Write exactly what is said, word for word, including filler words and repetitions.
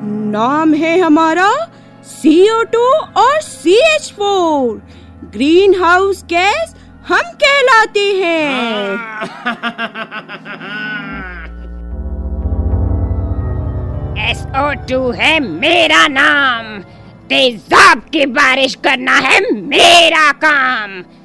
नाम है हमारा सी ओ टू और C H four. Green house gas हम कहलाते हैं। एस ओ टू है मेरा नाम, तेजाब की बारिश करना है मेरा काम।